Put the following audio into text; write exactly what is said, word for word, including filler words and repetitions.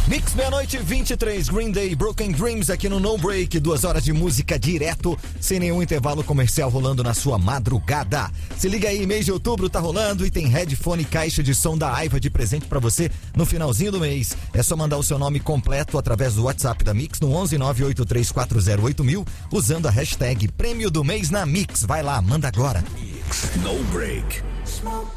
Mix meia-noite vinte e três, Green Day, Broken Dreams aqui no No Break, duas horas de música direto, sem nenhum intervalo comercial rolando na sua madrugada. Se liga aí, mês de outubro tá rolando e tem headphone e caixa de som da Aiva de presente pra você no finalzinho do mês. É só mandar o seu nome completo através do WhatsApp da Mix no onze nove oito três quatro zero oito mil, usando a hashtag Prêmio do Mês na Mix. Vai lá, manda agora. Mix No Break. Smoke.